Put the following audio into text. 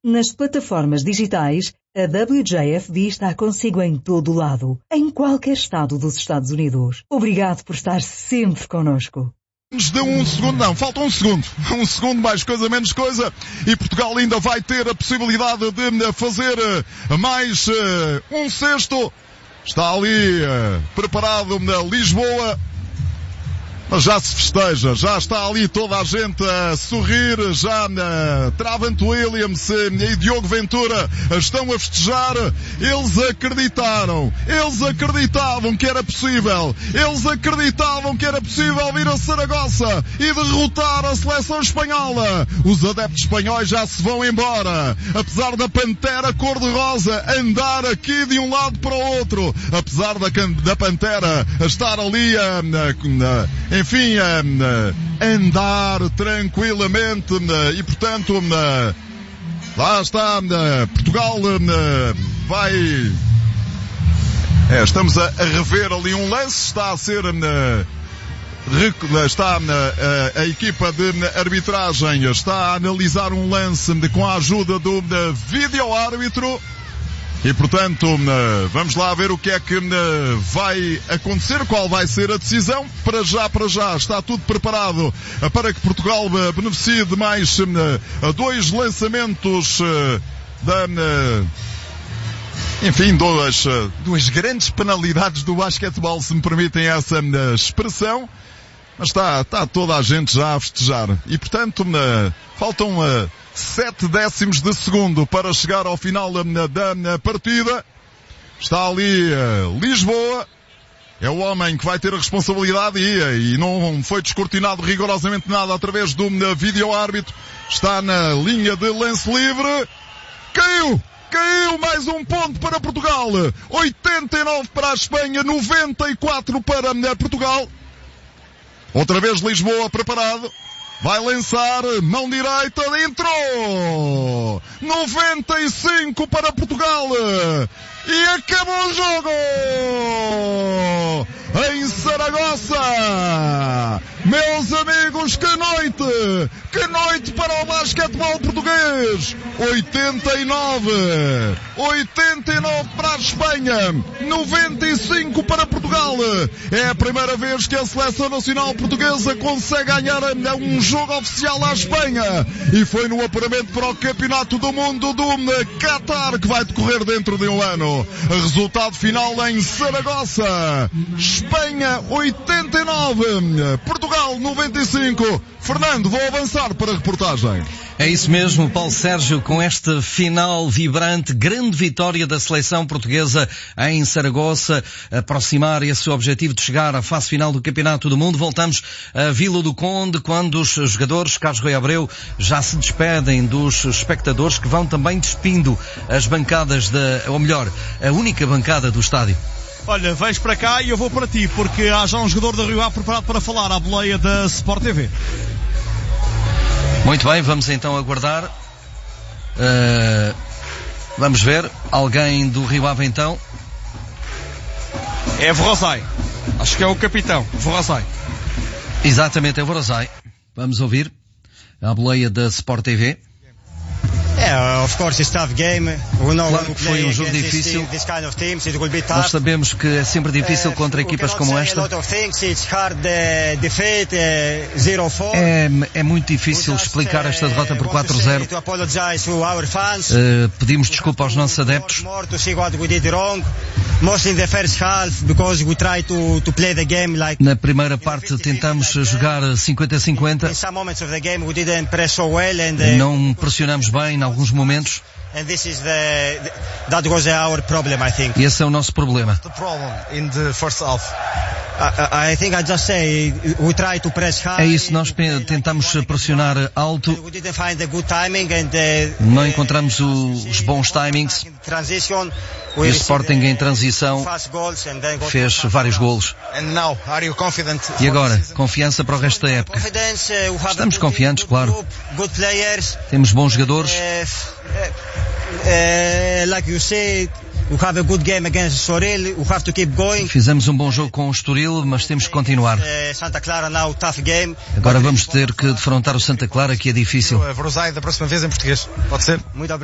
Nas plataformas digitais, a WJFD está consigo em todo o lado, em qualquer estado dos Estados Unidos. Obrigado por estar sempre connosco. Nos deu um segundo, não, falta um segundo. Um segundo, mais coisa, menos coisa. E Portugal ainda vai ter a possibilidade de fazer mais um sexto. Está ali preparado na Lisboa. Mas já se festeja, já está ali toda a gente a sorrir, já Trevor Williams e Diogo Ventura estão a festejar. Eles acreditavam que era possível, vir a Saragossa e derrotar a seleção espanhola. Os adeptos espanhóis já se vão embora, apesar da Pantera cor-de-rosa andar aqui de um lado para o outro, apesar da Pantera estar ali enfim, andar tranquilamente e, portanto, lá está, Portugal vai... estamos a rever ali um lance, está a ser... está a equipa de arbitragem está a analisar um lance com a ajuda do vídeo-árbitro. E, portanto, vamos lá ver o que é que vai acontecer, qual vai ser a decisão. Para já, está tudo preparado para que Portugal beneficie de mais 2 lançamentos enfim, duas grandes penalidades do basquetebol, se me permitem essa expressão. Mas está toda a gente já a festejar. E, portanto, faltam 7 décimos de segundo para chegar ao final da partida. Está ali Lisboa. É o homem que vai ter a responsabilidade e não foi descortinado rigorosamente nada através do vídeo-árbitro. Está na linha de lance livre. Caiu mais um ponto para Portugal. 89 para a Espanha, 94 para Portugal. Outra vez Lisboa preparado. Vai lançar, mão direita, entrou! 95 para Portugal! E acabou o jogo! Em Saragossa! Meus amigos, que noite! Que noite para o basquetebol português! 89 para a Espanha, 95 para Portugal. É a primeira vez que a seleção nacional portuguesa consegue ganhar um jogo oficial à Espanha. E foi no apuramento para o Campeonato do Mundo do Qatar, que vai decorrer dentro de um ano. Resultado final em Saragossa. Espanha 89, Portugal 95. Fernando, vou avançar para a reportagem. É isso mesmo, Paulo Sérgio, com esta final vibrante, grande vitória da seleção portuguesa em Saragossa, aproximar esse objetivo de chegar à fase final do Campeonato do Mundo. Voltamos a Vila do Conde, quando os jogadores, Carlos Rui Abreu, já se despedem dos espectadores, que vão também despindo as bancadas ou melhor, a única bancada do estádio. Olha, vens para cá e eu vou para ti, porque há já um jogador da Rio Ave preparado para falar à boleia da Sport TV. Muito bem, vamos então aguardar. Vamos ver, alguém do Rio Ave então. É Vorozai, acho que é o capitão, Vorozai. Exatamente, é Vorozai. Vamos ouvir a boleia da Sport TV. Of course, it's tough game. Claro que foi um jogo difícil. Nós sabemos que é sempre difícil contra equipas como esta. É muito difícil explicar esta derrota por 4-0. Pedimos desculpa aos nossos adeptos. Na primeira parte tentamos jogar 50-50. Não pressionamos bem em alguns momentos. E esse é o nosso problema. É isso, nós tentamos pressionar alto. Não encontramos os bons timings. E o Sporting em transição fez vários golos. E agora, confiança para o resto da época. Estamos confiantes, claro. Temos bons jogadores. Fizemos um bom jogo com o Estoril, mas temos que continuar. Agora vamos ter que defrontar o Santa Clara, que é difícil. Vorozai, da próxima vez em português. Pode ser?